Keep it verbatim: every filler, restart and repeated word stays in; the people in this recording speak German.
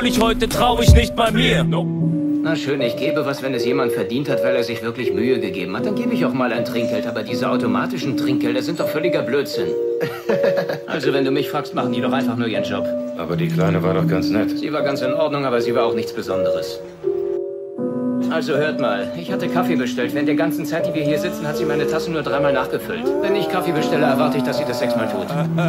obwohl ich heute traurig nicht bei mir. No. Na schön, ich gebe was, wenn es jemand verdient hat, weil er sich wirklich Mühe gegeben hat. Dann gebe ich auch mal ein Trinkgeld. Aber diese automatischen Trinkgelder sind doch völliger Blödsinn. Also, wenn du mich fragst, machen die doch einfach nur ihren Job. Aber die Kleine war doch ganz nett. Sie war ganz in Ordnung, aber sie war auch nichts Besonderes. Also hört mal, ich hatte Kaffee bestellt. Während der ganzen Zeit, die wir hier sitzen, hat sie meine Tasse nur dreimal nachgefüllt. Wenn ich Kaffee bestelle, erwarte ich, dass sie das sechsmal tut.